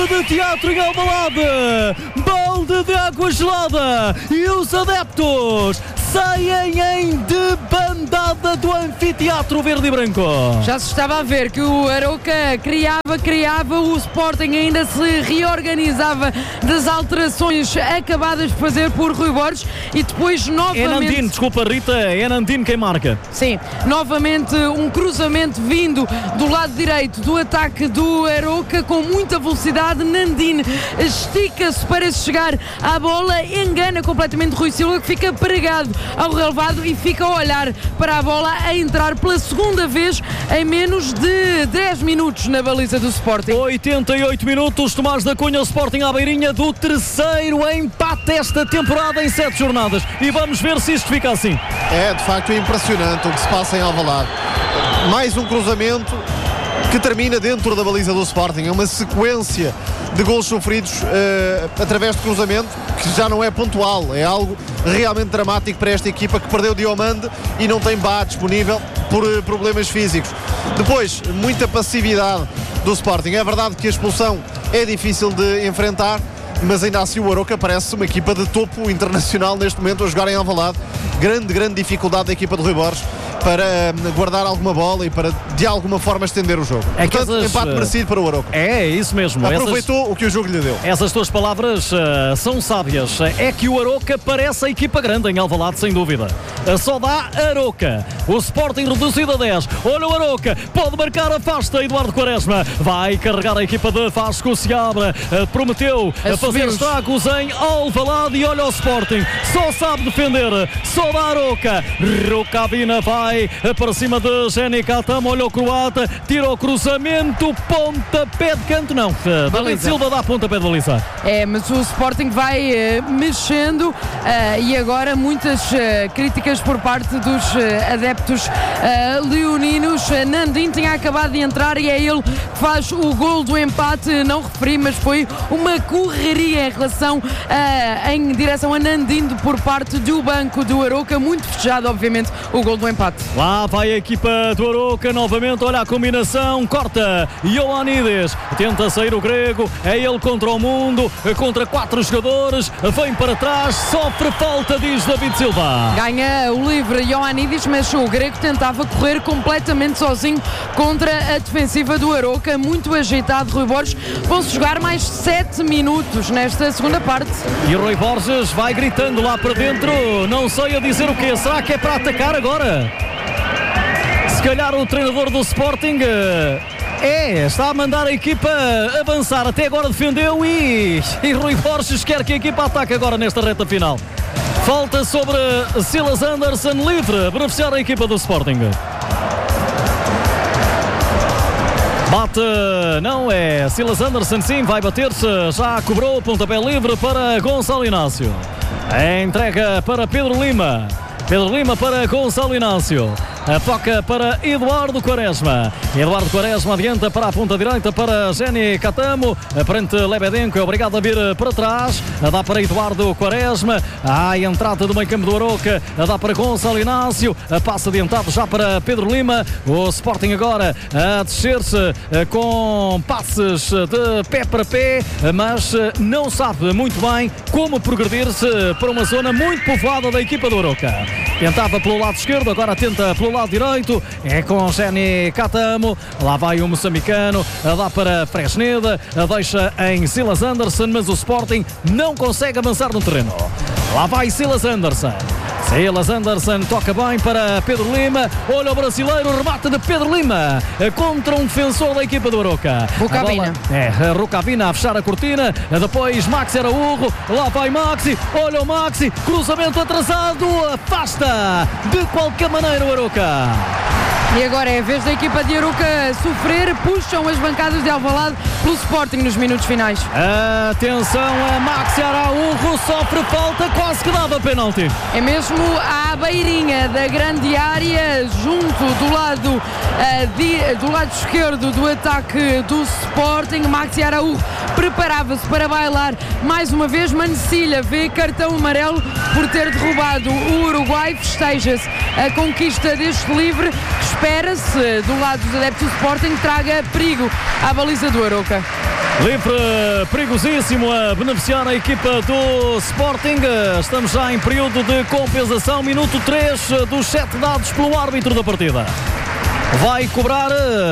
de teatro em Alvalade, balde de água gelada e os adeptos saem em debandada do anfiteatro verde e branco. Já se estava a ver que o Arouca criava, o Sporting ainda se reorganizava das alterações acabadas de fazer por Rui Borges e depois novamente... É Nandino, desculpa Rita, é Nandino quem marca. Sim, novamente um cruzamento vindo do lado direito do ataque do Arouca com muita velocidade. Nandino estica-se para chegar à bola, engana completamente Rui Silva, que fica pregado ao relevado e fica a olhar para a bola a entrar pela segunda vez em menos de 10 minutos na baliza do Sporting. 88 minutos, Tomás da Cunha, o Sporting à beirinha do terceiro empate esta temporada em 7 jornadas. E vamos ver se isto fica assim. É, de facto, impressionante o que se passa em Alvalade. Mais um cruzamento que termina dentro da baliza do Sporting. É uma sequência de gols sofridos através de cruzamento que já não é pontual, é algo realmente dramático para esta equipa que perdeu Diomande e não tem Bá disponível por problemas físicos. Depois, muita passividade do Sporting. É verdade que a expulsão é difícil de enfrentar, mas ainda assim o Arouca parece uma equipa de topo internacional neste momento a jogar em Alvalade. Grande dificuldade da equipa de Rui Borges para guardar alguma bola e para de alguma forma estender o jogo. É Portanto, essas, empate merecido para o Arouca. É isso mesmo. Aproveitou o que o jogo lhe deu. Essas tuas palavras são sábias. É que o Arouca parece a equipa grande em Alvalade, sem dúvida. Só dá Arouca. O Sporting reduzido a 10. Olha o Arouca, pode marcar, afasta Eduardo Quaresma. Vai carregar a equipa de Vasco Seabra. Prometeu fazer estragos em Alvalade e olha o Sporting. Só sabe defender. Só dá Arouca. Rukavina vai para cima de Jenny Catamo. Olha o croata, tira o cruzamento, pontapé de canto, não. David Silva dá pontapé de baliza. É, mas o Sporting vai mexendo e agora muitas críticas por parte dos adeptos leoninos. Nandino tinha acabado de entrar e é ele que faz o gol do empate. Não referi, mas foi uma correria em relação em direção a Nandino por parte do banco do Arouca. Muito festejado, obviamente, o gol do empate. Lá vai a equipa do Arouca novamente, olha a combinação, corta Ioannidis, tenta sair o grego, é ele contra o mundo, contra 4 jogadores, vem para trás, sofre falta, diz David Silva. Ganha o livre Ioannidis, mas o grego tentava correr completamente sozinho contra a defensiva do Arouca, muito agitado Rui Borges. Vão-se jogar mais 7 minutos nesta segunda parte. E Rui Borges vai gritando lá para dentro, não sei a dizer o quê, será que é para atacar agora? Se calhar o treinador do Sporting está a mandar a equipa avançar, até agora defendeu e Rui Borges quer que a equipa ataque agora nesta reta final. Falta sobre Silas Anderson, livre, beneficiar a equipa do Sporting. Bate, não é Silas Anderson, sim, vai bater-se, já cobrou, pontapé livre para Gonçalo Inácio. A entrega para Pedro Lima. Pedro Lima para Gonçalo Inácio. A toca para Eduardo Quaresma. Eduardo Quaresma adianta para a ponta direita para Jenny Catamo. Frente Lebedenko é obrigado a vir para trás. Dá para Eduardo Quaresma. A entrada do meio campo do Arouca. Dá para Gonçalo Inácio. Passa adiantado já para Pedro Lima. O Sporting agora a descer-se com passes de pé para pé, mas não sabe muito bem como progredir-se para uma zona muito povoada da equipa do Arouca. Tentava pelo lado esquerdo, agora tenta pelo lado direito, é com Jenny Catamo, lá vai o moçambicano, dá para Fresneda, deixa em Silas Anderson, mas o Sporting não consegue avançar no terreno. Lá vai Silas Anderson. Silas Anderson toca bem para Pedro Lima, olha o brasileiro, remate de Pedro Lima contra um defensor da equipa do Arouca. Rukavina. Rukavina a fechar a cortina, depois Maxi Araújo, lá vai Maxi, olha o Maxi, cruzamento atrasado, afasta de qualquer maneira o Arouca. E agora é a vez da equipa de Arouca sofrer, puxam as bancadas de Alvalade pelo Sporting nos minutos finais. Atenção a Maxi Araújo, sofre falta, quase que dava penalti. É mesmo à beirinha da grande área, junto do lado esquerdo do ataque do Sporting. Maxi Araújo preparava-se para bailar mais uma vez. Mancilha vê cartão amarelo por ter derrubado o Uruguai. Festeja-se a conquista deste livre, que espera-se do lado dos adeptos do Sporting traga perigo à baliza do Arouca. Livre perigosíssimo a beneficiar a equipa do Sporting. Estamos já em período de compensação, minuto 3 dos 7 dados pelo árbitro da partida. Vai cobrar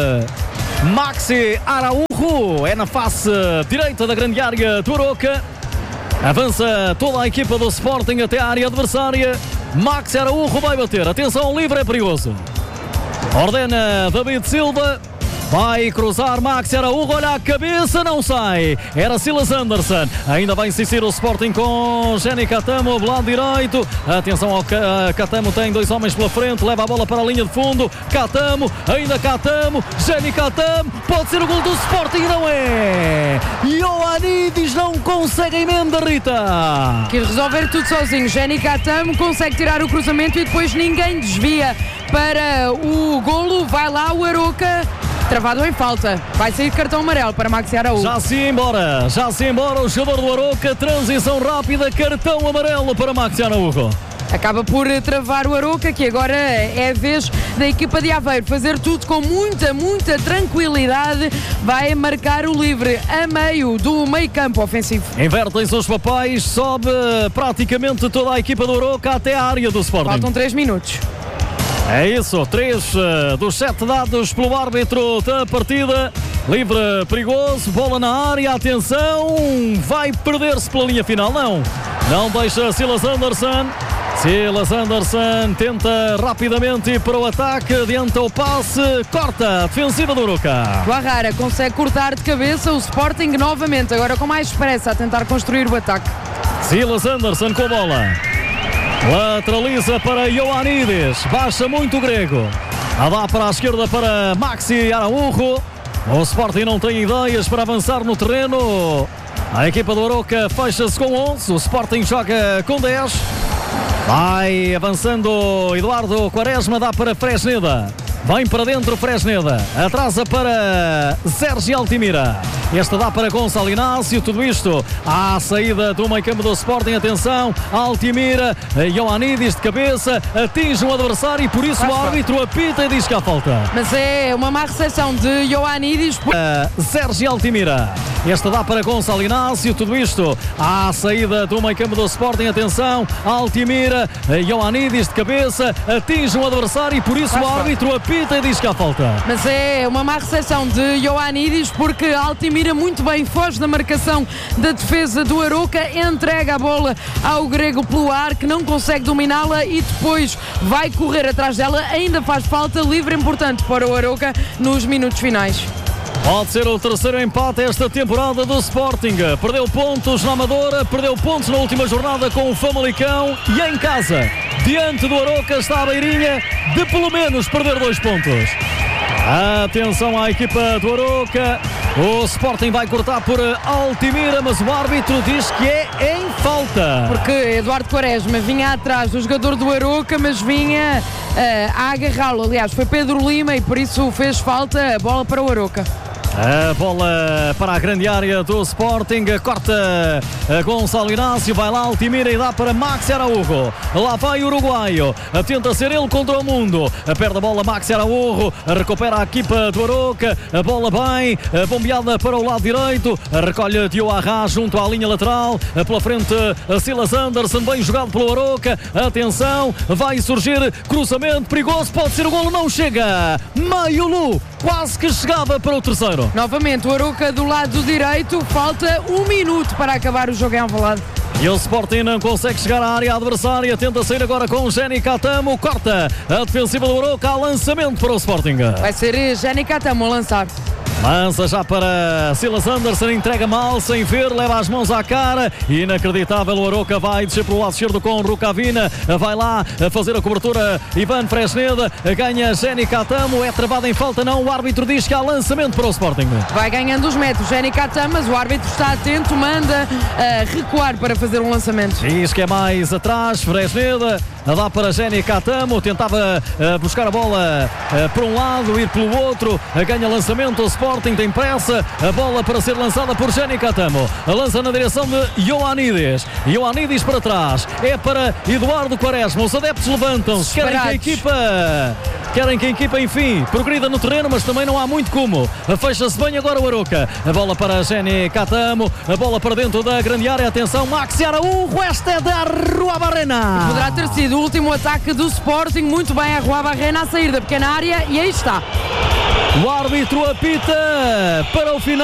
Maxi Araújo, é na face direita da grande área do Arouca. Avança toda a equipa do Sporting até a área adversária. Maxi Araújo vai bater, atenção, livre é perigoso. Ordena David Silva. Vai cruzar Maxi Araújo, olha a cabeça, não sai. Era Silas Anderson. Ainda vai insistir o Sporting com Jenny Catamo, lado direito. Atenção ao Catamo, tem 2 homens pela frente. Leva a bola para a linha de fundo. Catamo, ainda Catamo. Jenny Catamo, pode ser o gol do Sporting, não é? Ioannidis não consegue emenda, Rita. Quis resolver tudo sozinho. Jenny Catamo consegue tirar o cruzamento e depois ninguém desvia para o golo. Vai lá o Arouca. Travado em falta, vai sair cartão amarelo para Maxi Araújo. Já se embora o jogador do Arouca, transição rápida, cartão amarelo para Maxi Araújo. Acaba por travar o Arouca, que agora é a vez da equipa de Aveiro fazer tudo com muita tranquilidade. Vai marcar o livre a meio do meio campo ofensivo. Invertem-se os papéis, sobe praticamente toda a equipa do Arouca até a área do Sporting. Faltam 3 minutos. É isso, 3 dos 7 dados pelo árbitro da partida. Livre perigoso, bola na área, atenção, vai perder-se pela linha final, não deixa Silas Anderson. Silas Anderson tenta rapidamente ir para o ataque, adianta o passe, corta a defensiva do Arouca. Guarrara consegue cortar de cabeça o Sporting novamente, agora com mais pressa a tentar construir o ataque. Silas Anderson com a bola. Lateraliza para Ioannidis, baixa muito o grego. A dá para a esquerda para Maxi Araújo. O Sporting não tem ideias para avançar no terreno. A equipa do Arouca fecha-se com 11, o Sporting joga com 10. Vai avançando Eduardo Quaresma, dá para Fresneda. Vem para dentro Fresneda, atrasa para Sérgio Altimira. Esta dá para Gonçalo Inácio, tudo isto à saída do meio campo do Sporting. Atenção, Altimira, Ioannidis de cabeça, atinge um adversário e por isso o árbitro apita e diz que há falta. Mas é uma má recepção de Ioannidis. Sérgio Altimira. Esta dá para Gonçalo Inácio, tudo isto à saída do meio campo do Sporting. Atenção, Altimira, Ioannidis de cabeça, atinge um adversário e por isso o árbitro apita e diz que há falta. Mas é uma má recepção de Ioannidis, porque Altimira muito bem foge da marcação da defesa do Arouca, entrega a bola ao grego pelo ar, que não consegue dominá-la e depois vai correr atrás dela. Ainda faz falta, livre importante para o Arouca nos minutos finais. Pode ser o terceiro empate esta temporada do Sporting. Perdeu pontos na Amadora, perdeu pontos na última jornada com o Famalicão e em casa, diante do Arouca, está a beirinha de pelo menos perder 2 pontos. Atenção à equipa do Arouca. O Sporting vai cortar por Altimira, mas o árbitro diz que é em falta. Porque Eduardo Quaresma vinha atrás do jogador do Arouca, mas vinha a agarrá-lo. Aliás, foi Pedro Lima e por isso fez falta. A bola para o Arouca. A bola para a grande área do Sporting, corta Gonçalo Inácio, vai lá Altimira e dá para Maxi Araújo. Lá vai o uruguaio, tenta ser ele contra o mundo, perde a bola Maxi Araújo, recupera a equipa do Arouca, a bola bem, bombeada para o lado direito, recolhe Dioarra junto à linha lateral, pela frente Silas Anderson, bem jogado pelo Arouca, atenção, vai surgir cruzamento perigoso, pode ser o golo, não chega, Maiulu, quase que chegava para o terceiro. Novamente o Arouca do lado direito, falta 1 minuto para acabar o jogo em Alvalade. E o Sporting não consegue chegar à área adversária, tenta sair agora com Jenny Catamo, corta a defensiva do Arouca, lançamento para o Sporting. Vai ser Jenny Catamo a lançar. Lança já para Silas Anderson, entrega mal, sem ver, leva as mãos à cara. Inacreditável, o Arouca vai descer para o lado esquerdo com Rukavina. Vai lá a fazer a cobertura Ivan Fresneda, ganha Jenny Catamo, é travado em falta, não, o árbitro diz que há lançamento para o Sporting. Vai ganhando os metros Jenny Catamo, mas o árbitro está atento, manda recuar para fazer um lançamento. Diz que é mais atrás, Fresneda dá para Jenny Catamo, tentava buscar a bola por um lado, ir pelo outro, ganha lançamento, o Sporting tem pressa, a bola para ser lançada por Jenny Catamo, lança na direção de Ioannidis para trás, é para Eduardo Quaresma, os adeptos levantam-se, querem que a equipa enfim progrida no terreno, mas também não há muito como. Fecha-se bem agora o Aroca, a bola para Jenny Catamo, a bola para dentro da grande área, atenção, Maxi Araújo, esta é da Rua Barrena. Poderá ter sido o último ataque do Sporting, muito bem a Rua Barrena a sair da pequena área e aí está. O árbitro apita para o final.